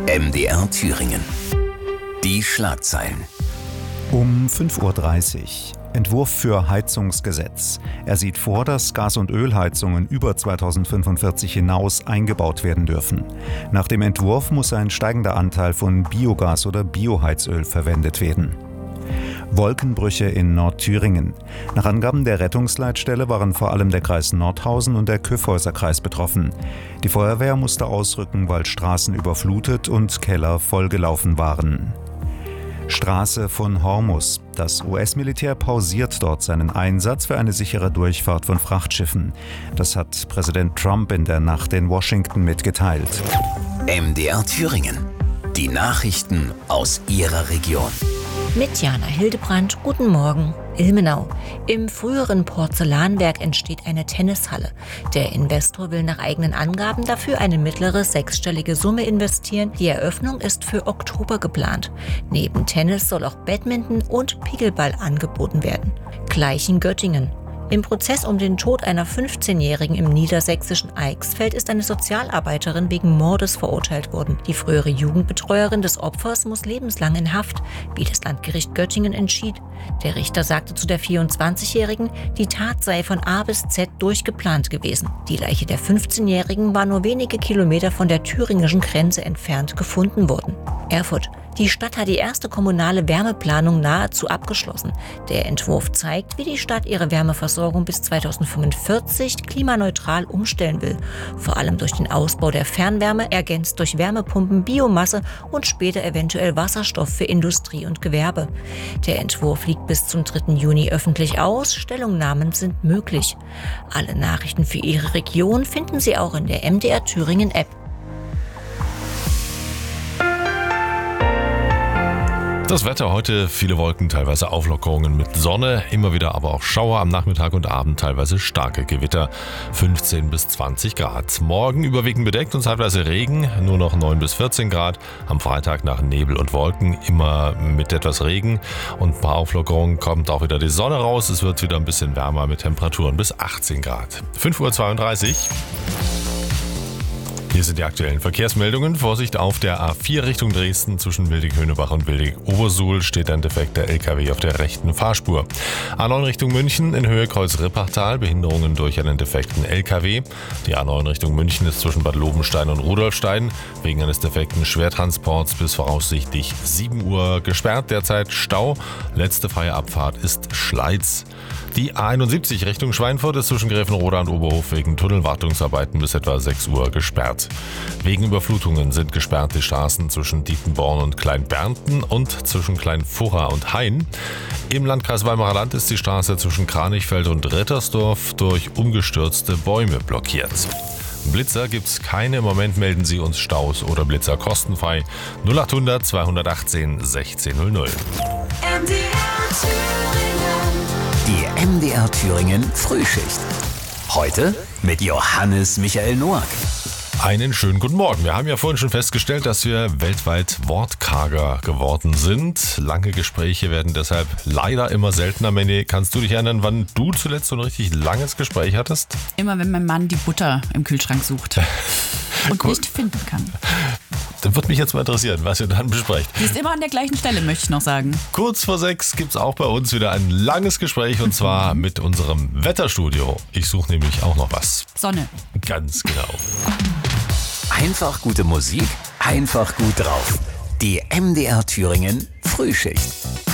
MDR Thüringen. Die Schlagzeilen. Um 5:30 Uhr. Entwurf für Heizungsgesetz. Er sieht vor, dass Gas- und Ölheizungen über 2045 hinaus eingebaut werden dürfen. Nach dem Entwurf muss ein steigender Anteil von Biogas oder Bioheizöl verwendet werden. Wolkenbrüche in Nordthüringen. Nach Angaben der Rettungsleitstelle waren vor allem der Kreis Nordhausen und der Kyffhäuser-Kreis betroffen. Die Feuerwehr musste ausrücken, weil Straßen überflutet und Keller vollgelaufen waren. Straße von Hormuz. Das US-Militär pausiert dort seinen Einsatz für eine sichere Durchfahrt von Frachtschiffen. Das hat Präsident Trump in der Nacht in Washington mitgeteilt. MDR Thüringen. Die Nachrichten aus Ihrer Region. Mit Jana Hildebrandt, guten Morgen. Ilmenau. Im früheren Porzellanwerk entsteht eine Tennishalle. Der Investor will nach eigenen Angaben dafür eine mittlere sechsstellige Summe investieren. Die Eröffnung ist für Oktober geplant. Neben Tennis soll auch Badminton und Pickleball angeboten werden. Gleich in Göttingen. Im Prozess um den Tod einer 15-Jährigen im niedersächsischen Eichsfeld ist eine Sozialarbeiterin wegen Mordes verurteilt worden. Die frühere Jugendbetreuerin des Opfers muss lebenslang in Haft, wie das Landgericht Göttingen entschied. Der Richter sagte zu der 24-Jährigen, die Tat sei von A bis Z durchgeplant gewesen. Die Leiche der 15-Jährigen war nur wenige Kilometer von der thüringischen Grenze entfernt gefunden worden. Erfurt. Die Stadt hat die erste kommunale Wärmeplanung nahezu abgeschlossen. Der Entwurf zeigt, wie die Stadt ihre Wärmeversorgung bis 2045 klimaneutral umstellen will. Vor allem durch den Ausbau der Fernwärme, ergänzt durch Wärmepumpen, Biomasse und später eventuell Wasserstoff für Industrie und Gewerbe. Der Entwurf liegt bis zum 3. Juni öffentlich aus. Stellungnahmen sind möglich. Alle Nachrichten für Ihre Region finden Sie auch in der MDR Thüringen App. Das Wetter heute, viele Wolken, teilweise Auflockerungen mit Sonne, immer wieder aber auch Schauer am Nachmittag und Abend, teilweise starke Gewitter, 15 bis 20 Grad. Morgen überwiegend bedeckt und zeitweise Regen, nur noch 9 bis 14 Grad. Am Freitag nach Nebel und Wolken, immer mit etwas Regen und ein paar Auflockerungen, kommt auch wieder die Sonne raus. Es wird wieder ein bisschen wärmer mit Temperaturen bis 18 Grad. 5:32 Uhr. Hier sind die aktuellen Verkehrsmeldungen. Vorsicht auf der A4 Richtung Dresden zwischen Wildig-Höhnebach und Wildig-Obersuhl steht ein defekter LKW auf der rechten Fahrspur. A9 Richtung München in Höhe Kreuz-Rippachtal, Behinderungen durch einen defekten LKW. Die A9 Richtung München ist zwischen Bad Lobenstein und Rudolfstein wegen eines defekten Schwertransports bis voraussichtlich 7 Uhr gesperrt. Derzeit Stau. Letzte freie Abfahrt ist Schleiz. Die A71 Richtung Schweinfurt ist zwischen Gräfenroda und Oberhof wegen Tunnelwartungsarbeiten bis etwa 6 Uhr gesperrt. Wegen Überflutungen sind gesperrt die Straßen zwischen Dietenborn und Kleinbernten und zwischen Kleinfurra und Hain. Im Landkreis Weimarer Land ist die Straße zwischen Kranichfeld und Rittersdorf durch umgestürzte Bäume blockiert. Blitzer gibt's keine. Im Moment melden Sie uns Staus oder Blitzer kostenfrei. 0800 218 1600. Die MDR Thüringen Frühschicht. Heute mit Johannes Michael Noack. Einen schönen guten Morgen. Wir haben ja vorhin schon festgestellt, dass wir weltweit wortkarger geworden sind. Lange Gespräche werden deshalb leider immer seltener. Mandy, kannst du dich erinnern, wann du zuletzt so ein richtig langes Gespräch hattest? Immer wenn mein Mann die Butter im Kühlschrank sucht und nicht finden kann. Das würde mich jetzt mal interessieren, was ihr dann besprecht. Die ist immer an der gleichen Stelle, möchte ich noch sagen. Kurz vor 6 gibt es auch bei uns wieder ein langes Gespräch und zwar mit unserem Wetterstudio. Ich suche nämlich auch noch was. Sonne. Ganz genau. Einfach gute Musik, einfach gut drauf. Die MDR Thüringen Frühschicht.